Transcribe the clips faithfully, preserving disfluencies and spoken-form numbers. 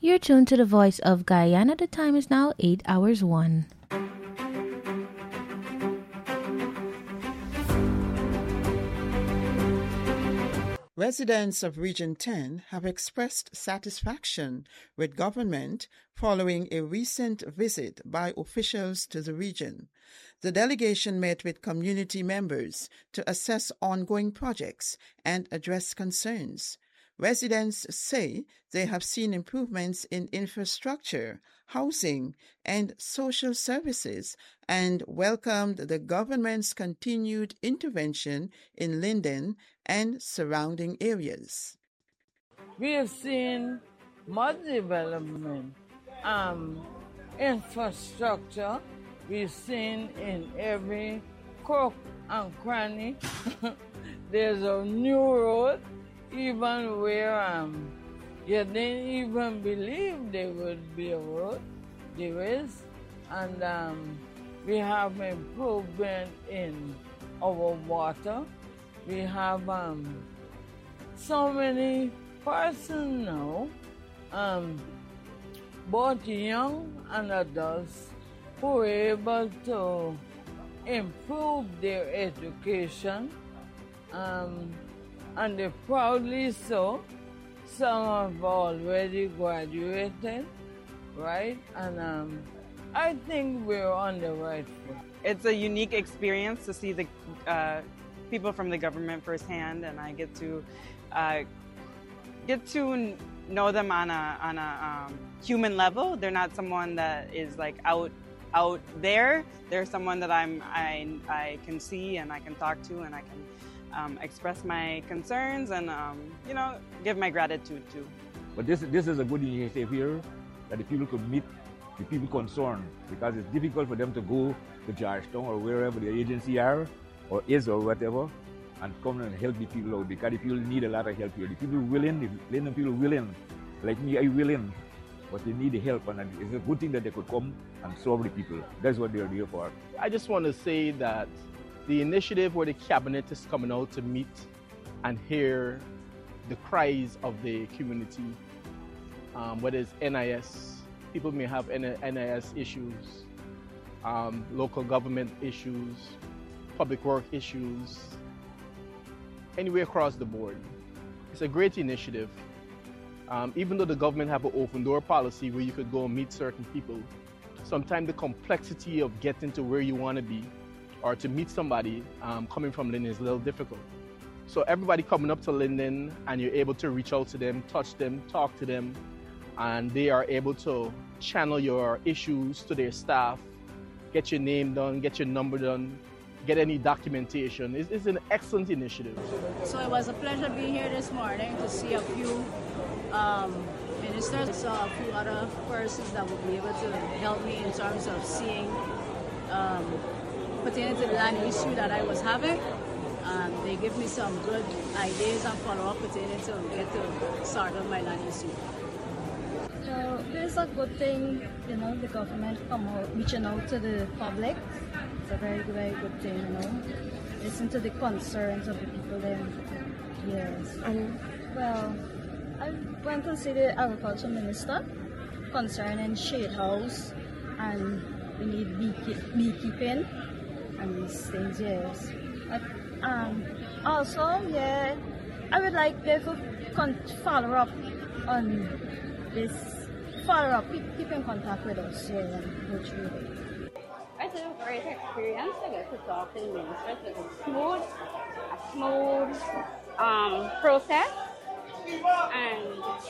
You're tuned to the Voice of Guyana. The time is now eight hours one. Residents of Region ten have expressed satisfaction with government following a recent visit by officials to the region. The delegation met with community members to assess ongoing projects and address concerns. Residents say they have seen improvements in infrastructure, housing, and social services and welcomed the government's continued intervention in Linden and surrounding areas. We have seen more development, um, infrastructure. We've seen in every crook and cranny. There's a new road, even where um, you didn't even believe there would be a road. There is. And um, we have improvement in our water. We have um, so many persons now, um, both young and adults, who are able to improve their education, um, and they proudly so. Some have already graduated, right? And um, I think we're on the right foot. It's a unique experience to see the uh, people from the government firsthand, and I get to uh, get to know them on a on a um, human level. They're not someone that is like out out there. They're someone that I'm I I can see and I can talk to, and I can um, express my concerns and um, you know, give my gratitude to. But this this is a good initiative here, that the people could meet the people concerned, because it's difficult for them to go to Georgetown or wherever the agency are or is or whatever, and come and help the people out, because the people need a lot of help here. The people willing, the Linden people willing, like me, I willing, but they need the help, and it's a good thing that they could come and serve the people. That's what they're here for. I just want to say that the initiative where the cabinet is coming out to meet and hear the cries of the community, um, whether it's N I S, people may have N I S issues, um, local government issues, public work issues, anywhere across the board. It's a great initiative. Um, even though the government have an open door policy where you could go and meet certain people, sometimes the complexity of getting to where you want to be or to meet somebody um, coming from Linden is a little difficult. So everybody coming up to Linden and you're able to reach out to them, touch them, talk to them, and they are able to channel your issues to their staff, get your name done, get your number done, get any documentation. It's, it's an excellent initiative. So it was a pleasure being here this morning to see a few um, ministers. I saw a few other persons that would be able to help me in terms of seeing um, pertaining to the land issue that I was having. Um, they give me some good ideas and follow-up pertaining to get to start on my land issue. So it's a good thing, you know, the government come out, reaching out to the public. It's a very, very good thing, you know. Listen to the concerns of the people there. Yes. And well, I went to see the agriculture minister concerning shade house, and we need beekeep- beekeeping and these things, yes. But, um, also, yeah, I would like them to con- follow up on this, follow up, keep, keep in contact with us, yeah, and go through it. It's a great experience to get to talk to the ministers. It's a smooth, a smooth um, process, and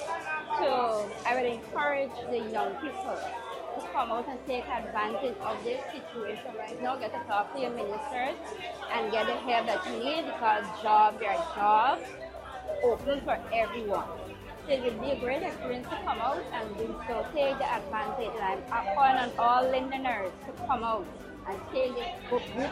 so I would encourage the young people to come out and take advantage of this situation right now. Get to talk to your ministers and get the help that you need, because jobs are jobs open for everyone. So it will be a great experience to come out and do so. Take the advantage, and I'm calling on all Lindeners to come out and take the group